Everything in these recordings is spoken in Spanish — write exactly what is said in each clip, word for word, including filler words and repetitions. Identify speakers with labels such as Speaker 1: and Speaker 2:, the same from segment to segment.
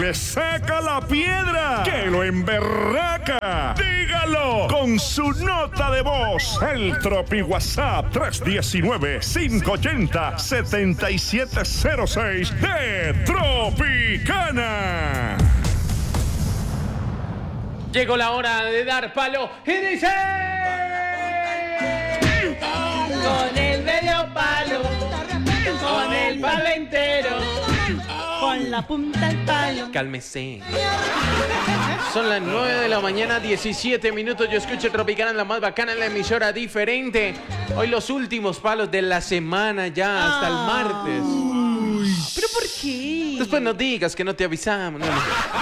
Speaker 1: le saca la piedra, que lo emberraca. Dígalo con su nota de voz. El Tropi WhatsApp tres uno nueve, cinco ocho cero, siete siete cero seis de Tropicana.
Speaker 2: Llegó la hora de dar palo y dice... Con el medio palo, con el palo entero, con la punta del palo. Cálmese. Son las nueve de la mañana, diecisiete minutos. Yo escucho Tropicana, la más bacana, en la emisora diferente. Hoy los últimos palos de la semana ya, hasta el martes.
Speaker 3: ¿Pero por qué?
Speaker 2: Después no digas que no te avisamos. No, no.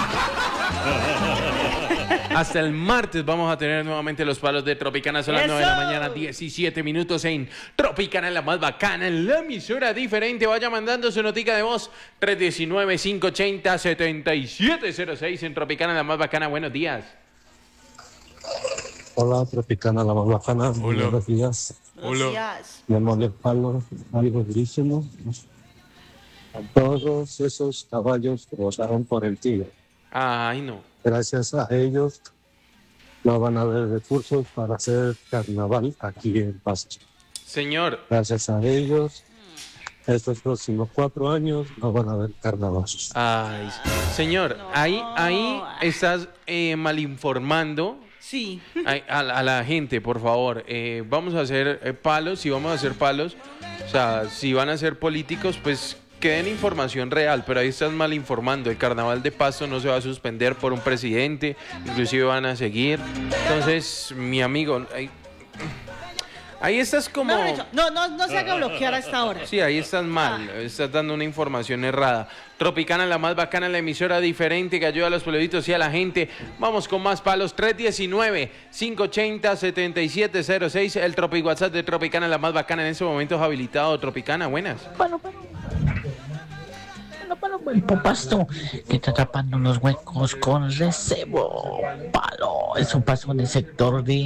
Speaker 2: Hasta el martes vamos a tener nuevamente los palos de Tropicana. Son las nueve de la mañana, diecisiete minutos en Tropicana, la más bacana, en la emisora diferente. Vaya mandando su notica de voz. tres uno nueve, cinco ocho cero, siete siete cero seis en Tropicana, la más bacana. Buenos días.
Speaker 4: Hola, Tropicana, la más bacana.
Speaker 2: Hola.
Speaker 4: Buenos días.
Speaker 2: Hola.
Speaker 4: Démosle palo, algo durísimo a todos esos caballos que votaron por el Tigre.
Speaker 2: Ay, no.
Speaker 4: Gracias a ellos no van a haber recursos para hacer carnaval aquí en Pasto.
Speaker 2: Señor.
Speaker 4: Gracias a ellos, estos próximos cuatro años no van a haber carnaval.
Speaker 2: Ay, señor, no. ahí, ahí estás eh, malinformando.
Speaker 3: Sí.
Speaker 2: A, a, a la gente, por favor. Eh, vamos a hacer eh, palos, si vamos a hacer palos, o sea, si van a ser políticos, pues que den información real, pero ahí estás mal informando. El carnaval de Pasto no se va a suspender por un presidente, inclusive van a seguir. Entonces, mi amigo, ahí, ahí estás como...
Speaker 3: No, no, no se haga bloquear a esta hora.
Speaker 2: Sí, ahí estás mal, estás dando una información errada. Tropicana, la más bacana, la emisora diferente que ayuda a los pueblitos y a la gente. Vamos con más palos, tres uno nueve, cinco ocho cero, siete siete cero seis, el Tropi WhatsApp de Tropicana, la más bacana. En ese momento es habilitado. Tropicana, buenas.
Speaker 5: Palo, palo. Palo, el Pasto que está tapando los huecos con recebo. Palo, eso pasó en el sector de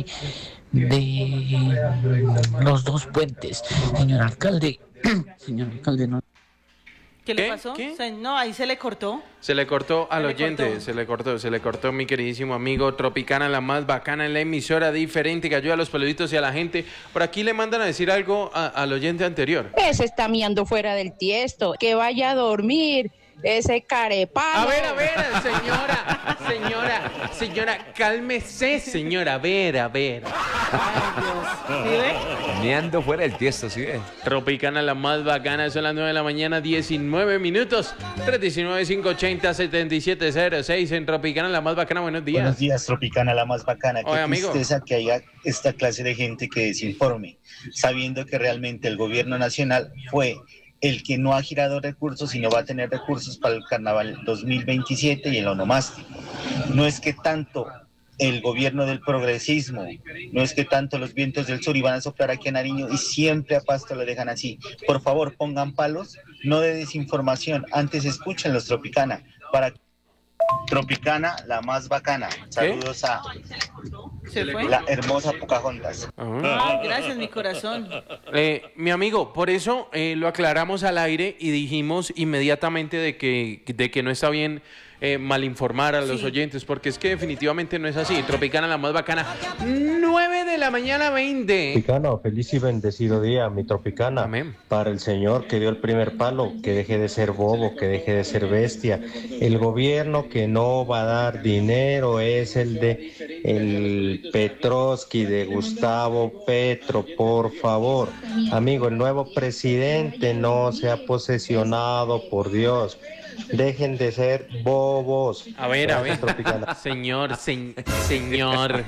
Speaker 5: de los dos puentes. Señor alcalde, señor alcalde, no.
Speaker 3: ¿Qué le pasó? ¿Qué? O sea, no, ahí se le cortó.
Speaker 2: Se le cortó al
Speaker 3: se
Speaker 2: oyente,
Speaker 3: cortó.
Speaker 2: se le cortó, se le cortó, mi queridísimo amigo. Tropicana, la más bacana, en la emisora diferente que ayuda a los peluditos y a la gente. Por aquí le mandan a decir algo a, al oyente anterior.
Speaker 6: Ese está miando fuera del tiesto, que vaya a dormir, ese carepalo.
Speaker 2: A ver, a ver, señora, señora, señora, cálmese, señora, a ver, a ver.
Speaker 3: Ay, Dios. ¿Sí ve?
Speaker 7: Meando fuera del tiesto, ¿sí ve?
Speaker 2: Tropicana, la más bacana, son las nueve de la mañana, diecinueve minutos. tres uno nueve, cinco ocho cero, siete siete cero seis en Tropicana, la más bacana. Buenos días.
Speaker 8: Buenos días, Tropicana, la más bacana. Qué
Speaker 2: Oye, amigo.
Speaker 8: tristeza que haya esta clase de gente que desinforme, sabiendo que realmente el gobierno nacional fue el que no ha girado recursos y no va a tener recursos para el carnaval dos mil veintisiete y el onomástico. No es que tanto el gobierno del progresismo, no es que tanto los vientos del sur iban a soplar aquí a Nariño y siempre a Pasto lo dejan así. Por favor, pongan palos, no de desinformación, antes escuchen los Tropicana para Tropicana, la más bacana. Saludos a
Speaker 3: ¿Se fue?
Speaker 8: la hermosa Pocahontas.
Speaker 3: Ay, gracias, mi corazón.
Speaker 2: Eh, mi amigo, por eso eh, lo aclaramos al aire y dijimos inmediatamente de que, de que no está bien eh, malinformar a los
Speaker 3: Sí.
Speaker 2: oyentes, porque es que definitivamente no es así. Tropicana, la más bacana, nueve de la mañana, veinte.
Speaker 4: Tropicana, feliz y bendecido día, mi Tropicana.
Speaker 2: Amén.
Speaker 4: Para el señor que dio el primer palo, que deje de ser bobo, que deje de ser bestia. El gobierno que no va a dar dinero es el de el Petrovsky, de Gustavo Petro, por favor. Amigo, el nuevo presidente no se ha posesionado, por Dios. Dejen de ser bobos.
Speaker 2: A ver, a ver.
Speaker 4: Tropicana.
Speaker 2: Señor, se- señor.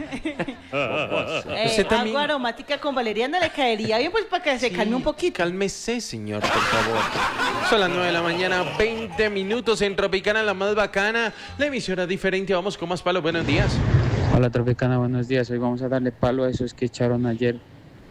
Speaker 3: Eh,
Speaker 2: Usted también-
Speaker 3: Agua aromática con valeriana le caería bien, pues para que se calme un poquito.
Speaker 2: Cálmese, señor, por favor. Son las nueve de la mañana, veinte minutos en Tropicana, la más bacana. La emisora diferente, vamos con más palos. Buenos días.
Speaker 9: Hola Tropicana, buenos días. Hoy vamos a darle palo a esos que echaron ayer.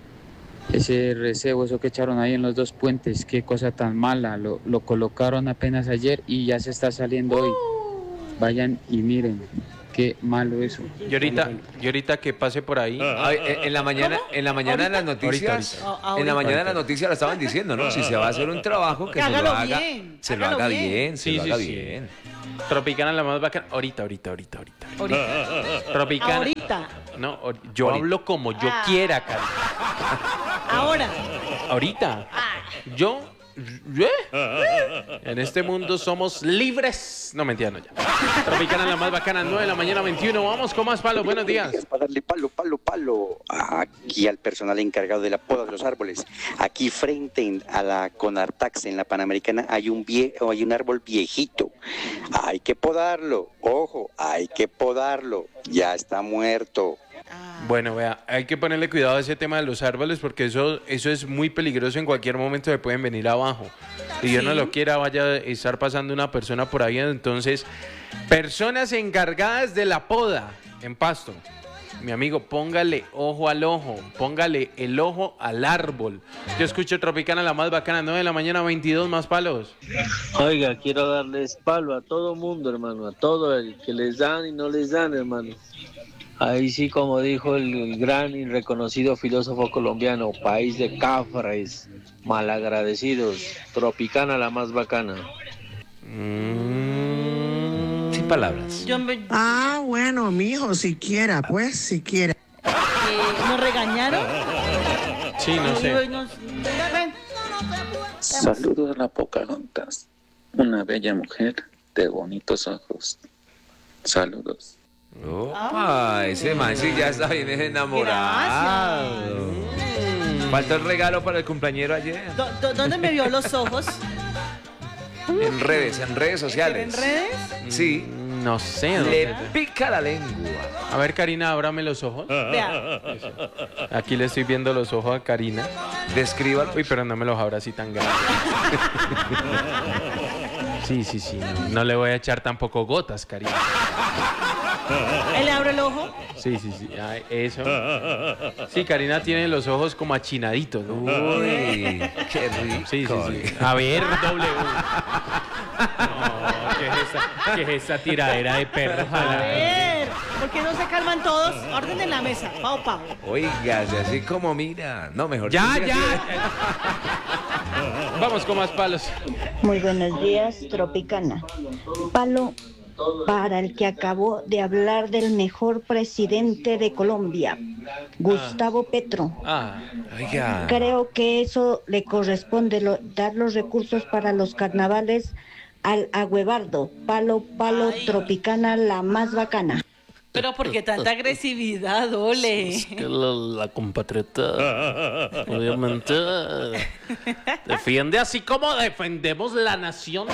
Speaker 9: Ese recebo, eso que echaron ahí en los dos puentes, qué cosa tan mala. Lo, lo colocaron apenas ayer y ya se está saliendo hoy. Vayan y miren. qué malo eso.
Speaker 2: Y ahorita, y ahorita que pase por ahí.
Speaker 7: Ay, en, en la mañana, en la mañana de las noticias,
Speaker 2: Ahorita,
Speaker 3: ahorita.
Speaker 7: en la mañana de las noticias la estaban diciendo, ¿no? Si se va a hacer un trabajo, que
Speaker 3: Que
Speaker 7: se lo
Speaker 3: hágalo
Speaker 7: haga,
Speaker 3: bien,
Speaker 7: se lo
Speaker 3: hágalo
Speaker 7: haga
Speaker 3: bien.
Speaker 7: bien, se
Speaker 2: Sí,
Speaker 7: lo
Speaker 2: sí,
Speaker 7: haga
Speaker 2: sí.
Speaker 7: bien.
Speaker 2: Tropicana la más bacana. Ahorita, ahorita, ahorita, ahorita.
Speaker 3: Ahorita.
Speaker 2: Tropicana.
Speaker 3: Ahorita.
Speaker 2: No, or- yo
Speaker 7: Ahorita.
Speaker 2: hablo como yo
Speaker 3: Ah.
Speaker 2: quiera, Cari.
Speaker 3: Ahora.
Speaker 2: Ahorita. Yo. ¿eh? En este mundo somos libres. No, mentira, no ya. Tropicana la más bacana, nueve de la mañana, veintiuno. Vamos con más palos. Buenos días.
Speaker 10: Para darle palo, palo, palo aquí al personal encargado de la poda de los árboles. Aquí frente a la Conartax en la Panamericana hay un vie hay un árbol viejito. Hay que podarlo. Ojo, hay que podarlo. Ya está muerto.
Speaker 2: Bueno, vea, hay que ponerle cuidado a ese tema de los árboles porque eso, eso es muy peligroso. En cualquier momento se pueden venir abajo. Y Dios no lo quiera, vaya a estar pasando una persona por ahí. Entonces, personas encargadas de la poda en Pasto. Mi amigo, póngale ojo al ojo, póngale el ojo al árbol. Yo escucho Tropicana la más bacana, nueve de la mañana, veintidós, más palos.
Speaker 11: Oiga, quiero darles palo a todo mundo, hermano, a todo el que les dan y no les dan, hermano. Ahí sí, como dijo el, el gran y reconocido filósofo colombiano, país de cafres, malagradecidos, Tropicana la más bacana.
Speaker 2: Mm,
Speaker 7: sin palabras.
Speaker 3: Yo me-
Speaker 12: Ah, bueno, mijo, siquiera, pues, siquiera.
Speaker 3: eh, ¿Nos regañaron?
Speaker 2: Sí, no
Speaker 3: Y
Speaker 2: sé.
Speaker 3: hoy nos- ven.
Speaker 13: Saludos a la Pocahontas, una bella mujer de bonitos ojos. Saludos.
Speaker 7: Opa, ese man sí ya está bien enamorado. Falta el regalo para el cumpleañero ayer.
Speaker 3: Do- do- ¿Dónde me vio los ojos?
Speaker 7: En redes, en redes
Speaker 3: ¿En
Speaker 7: sociales.
Speaker 3: redes?
Speaker 7: Sí.
Speaker 2: No sé.
Speaker 7: Le
Speaker 2: ¿dónde?
Speaker 7: pica la lengua.
Speaker 2: A ver, Karina, ábrame los ojos.
Speaker 3: Vea.
Speaker 2: Aquí le estoy viendo los ojos a Karina.
Speaker 7: Descríbalo.
Speaker 2: Uy, pero no me los abra así tan grandes. Sí, sí, sí. No, no le voy a echar tampoco gotas, Karina.
Speaker 3: ¿Él le abre el ojo?
Speaker 2: Sí, sí, sí. Ay, eso. Sí, Karina tiene los ojos como achinaditos, ¿no?
Speaker 7: Uy, qué rico.
Speaker 2: Sí, sí, sí. A ver, doble U. No, ¿qué es esa, qué es esa tiradera de perros a
Speaker 3: A
Speaker 2: la...
Speaker 3: ver, ¿por qué no se calman todos? Orden en la mesa, pao, pao.
Speaker 7: Oiga, así como mira. No, mejor.
Speaker 2: Ya,
Speaker 7: siga
Speaker 2: ya.
Speaker 7: así.
Speaker 2: Vamos con más palos.
Speaker 14: Muy buenos días, Tropicana. Palo para el que acabó de hablar del mejor presidente de Colombia, Gustavo Petro.
Speaker 2: Ah,
Speaker 7: oiga.
Speaker 14: Creo que eso le corresponde, lo- dar los recursos para los carnavales al Agüebardo. Palo, palo, Tropicana, la más bacana.
Speaker 3: Pero ¿por qué tanta agresividad, ole?
Speaker 2: Es que la, la compatriota, obviamente, defiende así como defendemos la nación.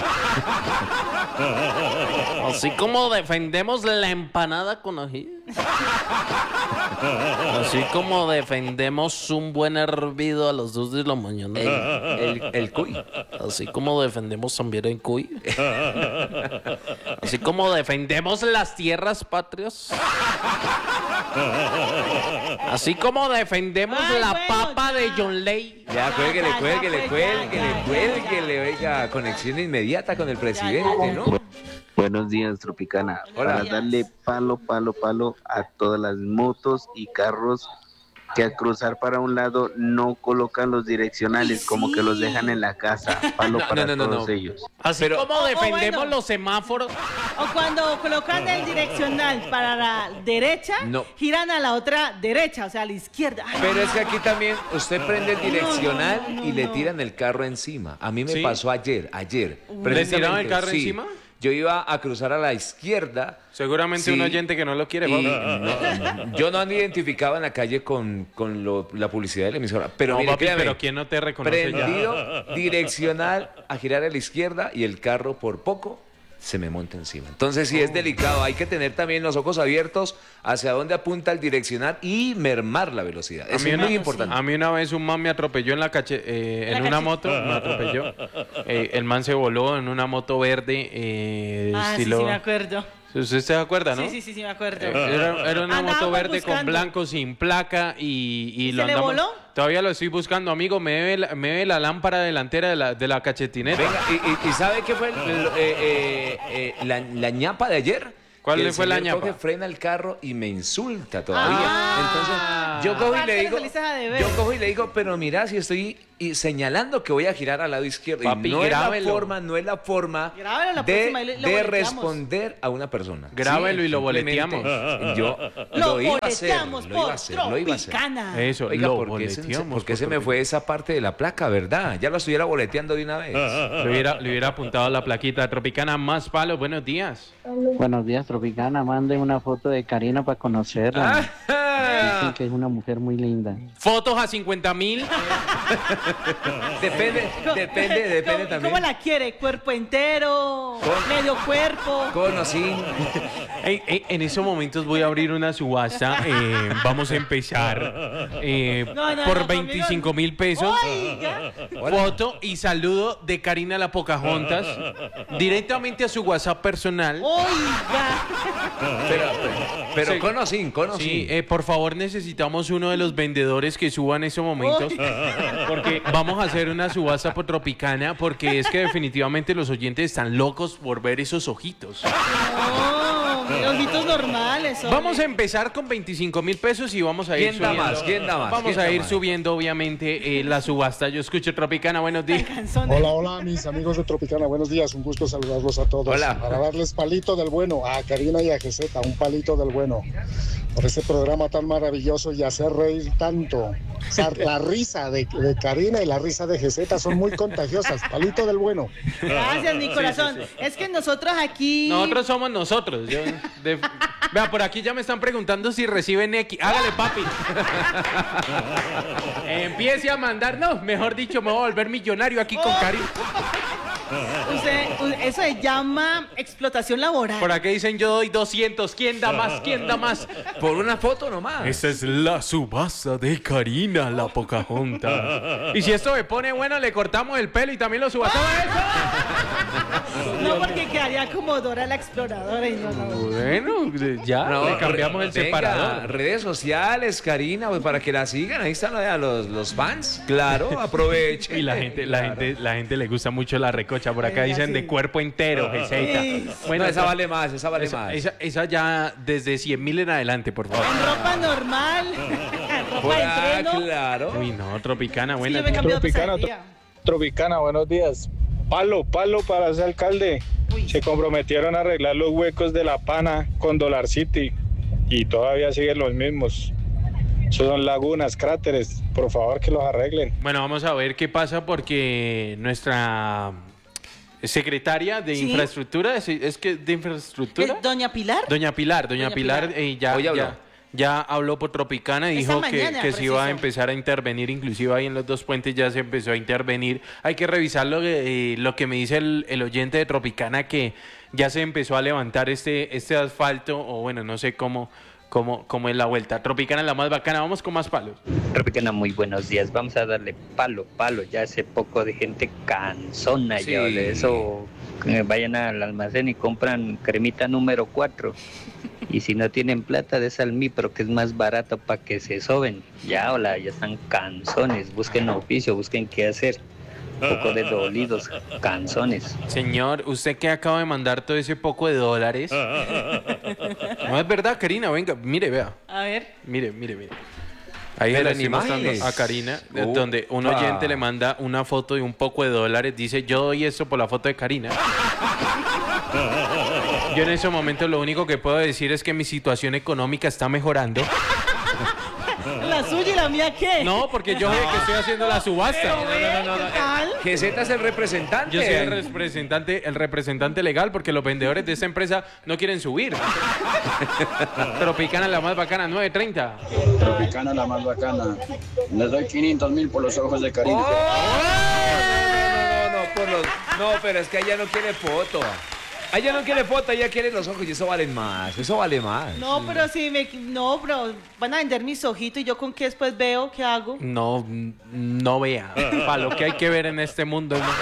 Speaker 2: Así como defendemos la empanada con ají. Así como defendemos un buen hervido a las dos de la mañana.
Speaker 7: El, el, el cuy.
Speaker 2: Así como defendemos también el cuy. Así como defendemos las tierras patrias. Así como defendemos
Speaker 3: Ay,
Speaker 2: la
Speaker 3: bueno,
Speaker 2: papa
Speaker 3: ya.
Speaker 2: de John Ley.
Speaker 7: Ya, cuélguele,
Speaker 3: ya,
Speaker 7: cuélguele,
Speaker 3: ya,
Speaker 7: cuélguele,
Speaker 3: ya, ya,
Speaker 7: cuélguele, oiga, conexión inmediata con el presidente, ¿no?
Speaker 15: Buenos días, Tropicana.
Speaker 7: Hola.
Speaker 15: Para darle palo, palo, palo a todas las motos y carros que al cruzar para un lado no colocan los direccionales, como que los dejan en la casa. Palo
Speaker 7: No,
Speaker 15: para
Speaker 7: no, no, no,
Speaker 15: todos
Speaker 7: no.
Speaker 15: ellos.
Speaker 2: Así
Speaker 7: Pero-
Speaker 2: como
Speaker 3: O- o
Speaker 2: defendemos
Speaker 3: bueno.
Speaker 2: los semáforos.
Speaker 3: O cuando colocan el direccional para la derecha,
Speaker 7: No.
Speaker 3: giran a la otra derecha, o sea, a la izquierda. Ay,
Speaker 7: Pero es que aquí también usted prende el direccional
Speaker 3: no, no, no,
Speaker 7: y le
Speaker 3: no.
Speaker 7: tiran el carro encima. A mí me
Speaker 2: ¿Sí?
Speaker 7: pasó ayer, ayer.
Speaker 2: ¿Le
Speaker 7: precisamente,
Speaker 2: tiraron el carro
Speaker 7: sí.
Speaker 2: encima?
Speaker 7: Yo iba a cruzar a la izquierda.
Speaker 2: Seguramente
Speaker 7: Sí.
Speaker 2: un oyente que no lo quiere.
Speaker 7: Y
Speaker 2: papi.
Speaker 7: no, yo no han identificado en la calle con, con lo- la publicidad de la emisora. Pero
Speaker 2: No,
Speaker 7: mire,
Speaker 2: papi,
Speaker 7: créame,
Speaker 2: pero ¿quién no te reconoce ya?
Speaker 7: prendido, direccional a girar a la izquierda y el carro por poco se me monta encima. Entonces sí es delicado, hay que tener también los ojos abiertos hacia dónde apunta el direccional y mermar la velocidad.
Speaker 2: A
Speaker 7: Eso
Speaker 2: mí,
Speaker 7: es
Speaker 2: una,
Speaker 7: muy importante.
Speaker 2: a mí una vez un man me atropelló en la cache, eh,
Speaker 3: La
Speaker 2: en una
Speaker 3: cache-
Speaker 2: moto, me atropelló. Eh, el man se voló en una moto verde, eh,
Speaker 3: Ah, sí,
Speaker 2: estilo...
Speaker 3: sí, me acuerdo.
Speaker 2: ¿Usted se acuerda, no?
Speaker 3: Sí, sí, sí, sí, me acuerdo.
Speaker 2: Eh, Era, era una
Speaker 3: Andábamos
Speaker 2: moto verde con
Speaker 3: buscando.
Speaker 2: blanco sin placa y, y
Speaker 3: ¿Y
Speaker 2: lo
Speaker 3: se le
Speaker 2: andamos-
Speaker 3: voló?
Speaker 2: Todavía lo estoy buscando, amigo. Me ve la, me ve la lámpara delantera de la, de la cachetineta.
Speaker 7: Venga, y, y- y ¿sabe qué fue el- el- eh, eh, eh, la, la ñapa de ayer?
Speaker 2: ¿Cuál
Speaker 7: que
Speaker 2: le fue la
Speaker 7: señor
Speaker 2: ñapa?
Speaker 7: coge, frena el carro y me insulta todavía.
Speaker 3: Ah.
Speaker 7: Entonces, yo cojo y le digo,
Speaker 3: Parce, le saliste a deber.
Speaker 7: yo cojo y le digo, pero mira, si estoy y señalando que voy a girar al lado izquierdo.
Speaker 2: Papi,
Speaker 7: y no es la
Speaker 2: grábelo.
Speaker 7: forma, no es la forma
Speaker 3: Grábelo la
Speaker 7: de,
Speaker 3: próxima y le- lo
Speaker 7: de
Speaker 3: boleteamos.
Speaker 7: responder a una persona.
Speaker 2: Grábelo y lo
Speaker 7: simplemente
Speaker 2: boleteamos.
Speaker 7: Yo
Speaker 3: Lo
Speaker 7: lo iba a hacer,
Speaker 3: boleteamos
Speaker 7: lo iba a
Speaker 3: por
Speaker 7: hacer, lo iba a hacer.
Speaker 3: Tropicana.
Speaker 2: Eso,
Speaker 7: Oiga,
Speaker 2: lo
Speaker 7: ¿por qué se,
Speaker 2: boleteamos.
Speaker 7: por qué se
Speaker 2: por
Speaker 7: me fue esa parte de la placa, verdad? Ya lo estuviera boleteando de una vez.
Speaker 2: Le hubiera, le hubiera apuntado la plaquita. Tropicana, más palos. Buenos días.
Speaker 16: Buenos días, Tropicana. Manden una foto de Karina para conocerla. Dicen que es una mujer muy linda.
Speaker 2: Fotos a cincuenta mil.
Speaker 7: Depende, depende, depende
Speaker 3: ¿Cómo,
Speaker 7: también.
Speaker 3: ¿Cómo la quiere? ¿Cuerpo entero?
Speaker 7: Con-
Speaker 3: ¿Medio cuerpo?
Speaker 7: Con o sin.
Speaker 2: Ey, ey, en esos momentos voy a abrir una subasta. eh, vamos a empezar eh,
Speaker 3: No, no,
Speaker 2: por
Speaker 3: no,
Speaker 2: veinticinco mil pesos.
Speaker 3: Oiga.
Speaker 2: Foto y saludo de Karina la Pocahontas directamente a su WhatsApp personal.
Speaker 3: Oiga.
Speaker 7: Pero, pero
Speaker 2: Sí.
Speaker 7: con o sin, con o
Speaker 2: Sí,
Speaker 7: sin.
Speaker 2: eh, por favor necesitamos uno de los vendedores que suba en esos momentos porque vamos a hacer una subasta por Tropicana porque es que definitivamente los oyentes están locos por ver esos ojitos.
Speaker 3: No, ojitos normales. hombre.
Speaker 2: Vamos a empezar con veinticinco mil pesos y vamos a ir
Speaker 7: ¿Quién da
Speaker 2: subiendo.
Speaker 7: más? ¿Quién da más?
Speaker 2: Vamos
Speaker 7: ¿Quién
Speaker 2: a
Speaker 7: da
Speaker 2: ir
Speaker 7: más?
Speaker 2: subiendo obviamente eh, la subasta. Yo escucho Tropicana, buenos días.
Speaker 17: Hola, hola, mis amigos de Tropicana, buenos días, un gusto saludarlos a todos.
Speaker 7: Hola.
Speaker 17: Para darles palito del bueno a Karina y a Geseta, un palito del bueno, por este programa tan maravilloso y hacer reír tanto. O sea, la risa de, de Karina y la risa de Geseta son muy contagiosas, palito del bueno.
Speaker 3: Gracias, mi
Speaker 2: Sí,
Speaker 3: corazón.
Speaker 2: sí, sí.
Speaker 3: Es que nosotros aquí.
Speaker 2: Nosotros somos nosotros. Yo- de- Vea, por aquí ya me están preguntando si reciben X. Hágale, papi. Empiece a mandar. No, mejor dicho, me voy a volver millonario aquí con Karina.
Speaker 3: Usted- u- eso se llama explotación laboral.
Speaker 2: Por aquí dicen yo doy doscientos. ¿Quién da más? ¿Quién da más?
Speaker 7: Por una foto nomás.
Speaker 2: Esa es la subasta de Karina la Pocahontas. Y si esto me pone bueno, le cortamos el pelo y también lo subastamos.
Speaker 3: No, porque quedaría como Dora la exploradora y no, no.
Speaker 2: Bueno, ya
Speaker 7: No,
Speaker 2: le cambiamos el
Speaker 7: venga,
Speaker 2: separador.
Speaker 7: redes sociales, Karina, pues para que la sigan. Ahí están eh, los, los fans. Claro, aprovechen.
Speaker 2: Y la gente, la gente, la gente le gusta mucho la recocha. Por acá
Speaker 3: Venga,
Speaker 2: dicen
Speaker 3: sí.
Speaker 2: de cuerpo entero, Geseita.
Speaker 3: Sí.
Speaker 7: No, esa vale más, esa vale
Speaker 2: esa,
Speaker 7: más.
Speaker 2: esa- esa ya desde cien mil en adelante, por favor.
Speaker 3: En ropa normal, ropa de
Speaker 7: Ah,
Speaker 3: entreno.
Speaker 7: claro.
Speaker 2: Uy, no, Tropicana,
Speaker 3: Sí,
Speaker 2: buena.
Speaker 3: yo me he cambiado
Speaker 17: Tropicana,
Speaker 3: pesadilla.
Speaker 17: Tropicana, buenos días. Palo, palo para ese alcalde. Se comprometieron a arreglar los huecos de la Pana con Dollar City y todavía siguen los mismos. Esos son lagunas, cráteres. Por favor, que los arreglen.
Speaker 2: Bueno, vamos a ver qué pasa porque nuestra secretaria de
Speaker 3: Sí.
Speaker 2: infraestructura, es, es que de infraestructura,
Speaker 3: ¿Es Doña Pilar?
Speaker 2: doña Pilar, doña,
Speaker 3: Doña
Speaker 2: Pilar,
Speaker 3: Pilar.
Speaker 2: eh, ya,
Speaker 7: Hoy habló.
Speaker 2: ya, ya habló por Tropicana y
Speaker 3: Esta
Speaker 2: dijo que,
Speaker 3: mañana,
Speaker 2: que se iba a
Speaker 3: preciso.
Speaker 2: empezar a intervenir, inclusive ahí en los dos puentes ya se empezó a intervenir. Hay que revisar lo, que- eh, lo que me dice el, el oyente de Tropicana, que ya se empezó a levantar este, este asfalto, o bueno, no sé cómo, cómo, cómo es la vuelta. Tropicana es la más bacana, vamos con más palos.
Speaker 16: Tropicana, muy buenos días. Vamos a darle palo, palo. Ya hace poco de gente cansona.
Speaker 7: Sí.
Speaker 16: Ya de eso, eh, vayan al almacén y compran cremita número cuatro. Y si no tienen plata, de esa Almipro, que es más barato para que se soben. Ya, hola, ya están cansones. Busquen oficio, busquen qué hacer. Un poco de dolidos, cansones.
Speaker 2: Señor, usted que acaba de mandar todo ese poco de dólares. No es verdad, Karina, venga, mire, vea.
Speaker 3: A ver.
Speaker 2: Mire, mire, mire. Ahí
Speaker 7: Pero
Speaker 2: le
Speaker 7: en
Speaker 2: estoy mostrando
Speaker 7: imágenes.
Speaker 2: a Karina, eh,
Speaker 7: Upa.
Speaker 2: donde un oyente le manda una foto de un poco de dólares. Dice, yo doy esto por la foto de Karina. Yo en ese momento lo único que puedo decir es que mi situación económica está mejorando.
Speaker 3: ¿La suya y la mía qué?
Speaker 2: No, porque yo sé que estoy haciendo la subasta.
Speaker 3: Pero ve, ¿qué tal?
Speaker 7: Geseta es el representante.
Speaker 2: Yo soy el representante, el representante legal porque los vendedores de esta empresa no quieren subir. Tropicana la más bacana, nueve treinta.
Speaker 18: Tropicana la más bacana. Les doy quinientos mil por los ojos de Karina.
Speaker 7: Oh, no, no, no, no, por los- no, pero es que ella no quiere foto. Ella no quiere foto, ella quiere los ojos y eso vale más, eso vale más.
Speaker 3: No, pero si me. No, pero van a vender mis ojitos y yo con qué después veo, ¿qué hago?
Speaker 2: No, no vea. Para lo que hay que ver en este mundo. ¿No?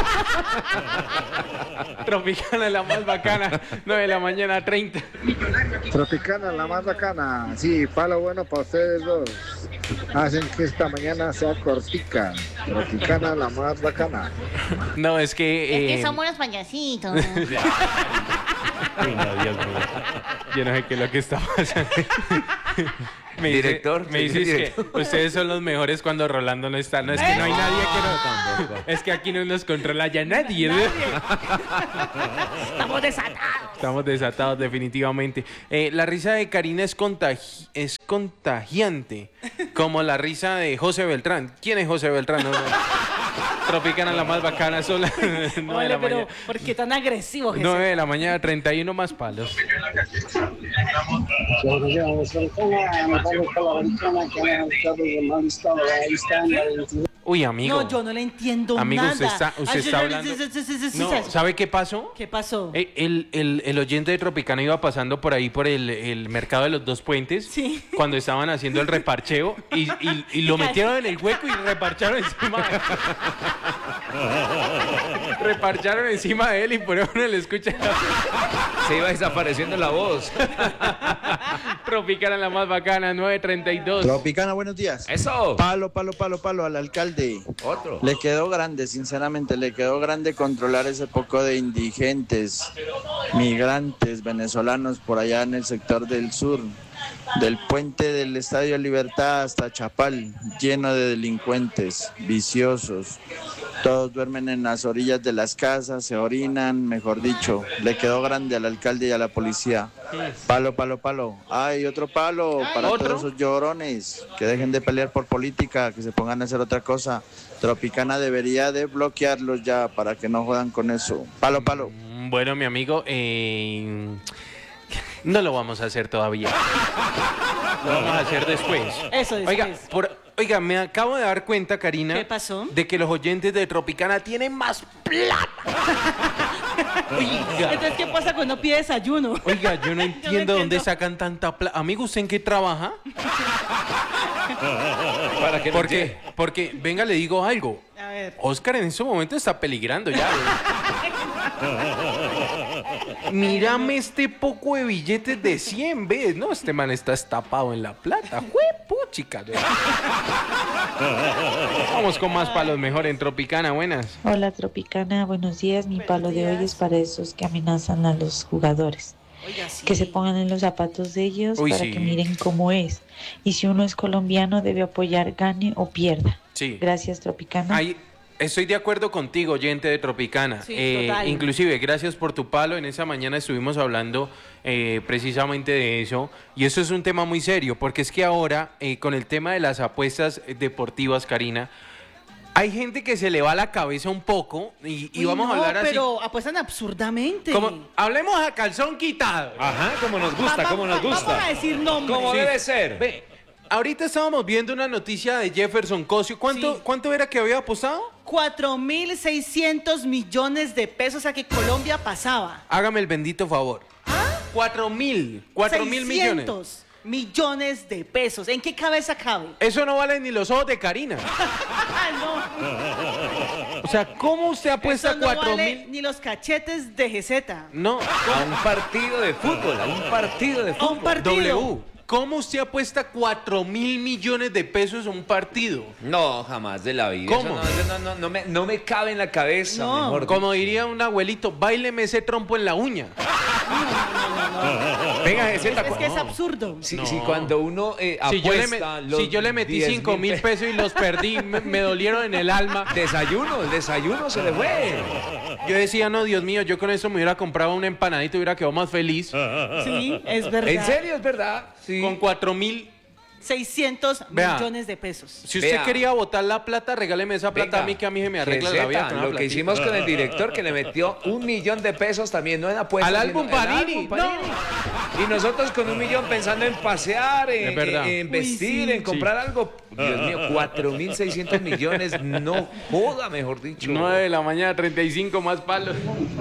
Speaker 2: Tropicana la más bacana, nueve de la mañana, treinta.
Speaker 17: Tropicana, la más bacana. Sí, palo bueno para ustedes dos.
Speaker 19: hacen que esta mañana sea cortica, tropicana la más bacana.
Speaker 2: No, es que...
Speaker 3: Es que
Speaker 2: eh,
Speaker 3: somos los payasitos.
Speaker 2: Ay, no, Dios mío. Yo no sé qué es lo que está pasando. Me dice-
Speaker 7: Director,
Speaker 2: me dices
Speaker 7: director.
Speaker 2: que ustedes son los mejores cuando Rolando no está. No, es que no hay nadie que no... Es que aquí no nos controla ya nadie. ¿no?
Speaker 3: Estamos desatados.
Speaker 2: Estamos desatados definitivamente. Eh, la risa de Karina es, contagi- es contagiante, como la risa de José Beltrán. ¿Quién es José Beltrán? No, no. Tropicana la más bacana, son las nueve de
Speaker 3: Ole,
Speaker 2: la
Speaker 3: pero
Speaker 2: mañana.
Speaker 3: ¿por qué tan agresivo, Jesús?
Speaker 2: nueve de la mañana, treinta y uno más palos. Uy, amigo.
Speaker 3: No, yo no le entiendo
Speaker 2: Amigo,
Speaker 3: nada.
Speaker 2: usted está, usted
Speaker 3: Ay,
Speaker 2: está
Speaker 3: sí,
Speaker 2: hablando...
Speaker 3: sí, sí, sí, sí, sí,
Speaker 2: No,
Speaker 3: sí.
Speaker 2: ¿sabe qué pasó?
Speaker 3: ¿Qué pasó?
Speaker 2: Eh, El, el, el oyente de Tropicana iba pasando por ahí por el, el mercado de los dos puentes cuando estaban haciendo el reparcheo y, y, y lo metieron en el hueco y reparcharon encima de él. Reparcharon encima de él y por eso no le escucha.
Speaker 7: Se iba desapareciendo la voz.
Speaker 2: Tropicana la más bacana, nueve treinta y dos.
Speaker 20: Tropicana, buenos días.
Speaker 7: Eso.
Speaker 20: Palo, palo, palo, palo al alcalde.
Speaker 7: Otro.
Speaker 20: Le quedó grande, sinceramente, le quedó grande controlar ese poco de indigentes, migrantes, venezolanos por allá en el sector del sur, del puente del Estadio Libertad hasta Chapal, lleno de delincuentes, viciosos. Todos duermen en las orillas de las casas, se orinan, mejor dicho. Le quedó grande al alcalde y a la policía. Palo, palo, palo. Ay, otro palo para
Speaker 2: ¿Otro?
Speaker 20: todos esos llorones. Que dejen de pelear por política, que se pongan a hacer otra cosa. Tropicana debería de bloquearlos ya para que no jodan con eso. Palo, palo.
Speaker 2: Bueno, mi amigo, eh, no lo vamos a hacer todavía. Lo vamos a hacer después.
Speaker 3: Eso después.
Speaker 2: Oiga, por- oiga, me acabo de dar cuenta, Karina.
Speaker 3: ¿Qué pasó?
Speaker 2: De que los oyentes de Tropicana tienen más plata. Oiga.
Speaker 3: Entonces, ¿qué pasa cuando pide desayuno?
Speaker 2: Oiga, yo no entiendo dónde sacan tanta plata. Amigo, ¿usted en qué trabaja?
Speaker 7: ¿Para qué?
Speaker 2: ¿Por qué? Porque, venga, le digo algo.
Speaker 3: A ver.
Speaker 2: Oscar en ese momento está peligrando ya. Mírame este poco de billetes de cien, ¿ves? No, este man está estapado en la plata. ¡Juepuchica! Vamos con más palos mejor en Tropicana, buenas.
Speaker 21: Hola Tropicana, buenos días. Mi palo de hoy es para esos que amenazan a los jugadores. Que se pongan en los zapatos de ellos
Speaker 2: Uy,
Speaker 21: para
Speaker 2: sí.
Speaker 21: que miren cómo es. Y si uno es colombiano debe apoyar, gane o pierda.
Speaker 2: Sí.
Speaker 21: Gracias Tropicana.
Speaker 2: Ahí estoy de acuerdo contigo, oyente de Tropicana.
Speaker 21: Sí,
Speaker 2: Eh,
Speaker 21: total.
Speaker 2: inclusive, gracias por tu palo. En esa mañana estuvimos hablando eh, precisamente de eso. Y eso es un tema muy serio, porque es que ahora, eh, con el tema de las apuestas deportivas, Karina, hay gente que se le va la cabeza un poco y, y
Speaker 3: Uy,
Speaker 2: vamos
Speaker 3: no,
Speaker 2: a hablar así.
Speaker 3: pero apuestan absurdamente.
Speaker 2: Como, hablemos a calzón quitado.
Speaker 7: Ajá, como nos gusta,
Speaker 3: Va-
Speaker 7: como nos
Speaker 3: va-
Speaker 7: gusta.
Speaker 3: Vamos a decir nombres.
Speaker 7: Como
Speaker 2: Sí.
Speaker 7: debe ser.
Speaker 2: Ve, ahorita estábamos viendo una noticia de Jefferson Cosio. ¿Cuánto,
Speaker 3: Sí.
Speaker 2: ¿Cuánto era que había apostado?
Speaker 3: cuatro mil seiscientos millones de pesos, o sea que Colombia pasaba.
Speaker 2: Hágame el bendito favor. Cuatro mil. Cuatro mil millones.
Speaker 3: seiscientos millones de pesos. ¿En qué cabeza cabe?
Speaker 2: Eso no vale ni los ojos de Karina. O sea, ¿cómo usted apuesta
Speaker 3: Eso no
Speaker 2: cuatro
Speaker 3: vale
Speaker 2: mil?
Speaker 3: ni los cachetes de G Z.
Speaker 2: No.
Speaker 7: A un partido de fútbol, a un partido de
Speaker 3: A
Speaker 7: fútbol.
Speaker 3: un partido.
Speaker 2: W. ¿Cómo usted apuesta cuatro mil millones de pesos a un partido?
Speaker 7: No, jamás de la vida.
Speaker 2: ¿Cómo?
Speaker 7: Eso no, eso no, no, no me, no me cabe en la cabeza,
Speaker 3: No.
Speaker 7: mejor
Speaker 2: Como diría un abuelito, báileme ese trompo en la uña. Venga,
Speaker 3: Es,
Speaker 2: ese
Speaker 3: es que es absurdo.
Speaker 7: Sí,
Speaker 2: No.
Speaker 7: sí, cuando uno eh,
Speaker 2: Si yo, le me-
Speaker 7: apuesta los
Speaker 2: si yo le metí
Speaker 7: diez
Speaker 2: cinco mil
Speaker 7: pe-
Speaker 2: pesos y los perdí, me, me dolieron en el alma.
Speaker 7: Desayuno, el desayuno se le fue.
Speaker 2: Yo decía, no, Dios mío, yo con eso me hubiera comprado una empanadita y hubiera quedado más feliz.
Speaker 3: Sí, es verdad.
Speaker 7: ¿En serio? Es verdad. Sí.
Speaker 2: Con cuatro mil.
Speaker 3: seiscientos
Speaker 2: Vea.
Speaker 3: millones de pesos.
Speaker 2: Si usted
Speaker 7: Vea.
Speaker 2: quería botar la plata, regáleme esa plata
Speaker 7: Venga,
Speaker 2: a mí, que a mí se me
Speaker 7: que
Speaker 2: arregla la
Speaker 7: sepa,
Speaker 2: vida. con una
Speaker 7: lo que
Speaker 2: platica.
Speaker 7: hicimos con el director, que le metió un millón de pesos también, no en apuestas.
Speaker 2: Al
Speaker 7: sino
Speaker 2: álbum
Speaker 7: en el
Speaker 2: Panini,
Speaker 7: álbum Panini. Y nosotros con un millón pensando en pasear, en,
Speaker 2: Es verdad.
Speaker 7: en- en
Speaker 3: Uy,
Speaker 7: vestir,
Speaker 3: sí.
Speaker 7: en comprar algo. Dios mío, cuatro mil seiscientos millones, no joda, mejor dicho.
Speaker 2: nueve de la mañana, treinta y cinco más palos.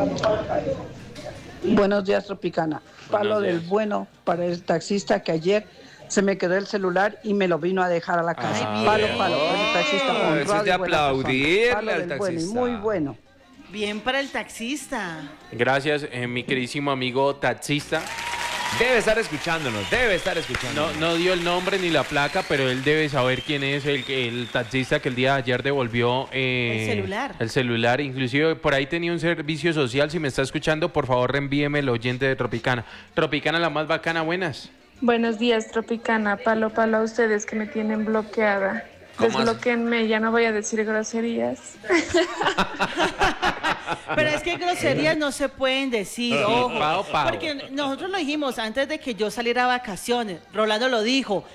Speaker 22: Buenos días, Tropicana. Palo
Speaker 2: Buenos días.
Speaker 22: del bueno para el taxista que ayer se me quedó el celular y me lo vino a dejar a la casa.
Speaker 2: Ay,
Speaker 22: palo,
Speaker 2: bien.
Speaker 22: palo, para el taxista.
Speaker 7: Oh,
Speaker 22: honrado
Speaker 7: eso es de
Speaker 22: y buena
Speaker 7: aplaudirle
Speaker 22: persona. Palo
Speaker 7: al
Speaker 22: del bueno y
Speaker 7: taxista.
Speaker 22: muy bueno.
Speaker 3: Bien para el taxista.
Speaker 2: Gracias, eh, mi queridísimo amigo taxista.
Speaker 7: Debe estar escuchándonos, debe estar escuchándonos.
Speaker 2: No, no dio el nombre ni la placa, pero él debe saber quién es el, el taxista que el día de ayer devolvió eh,
Speaker 3: El celular.
Speaker 2: El celular, inclusive por ahí tenía un servicio social. Si me está escuchando, por favor reenvíeme el oyente de Tropicana. Tropicana, la más bacana, buenas.
Speaker 1: Buenos días, Tropicana. Palo, palo a ustedes que me tienen bloqueada. Desbloquéenme, ya no voy a decir groserías.
Speaker 3: Pero es que groserías no se pueden decir, ojo.
Speaker 2: Opa, opa.
Speaker 3: Porque nosotros lo dijimos antes de que yo saliera a vacaciones. Rolando lo dijo.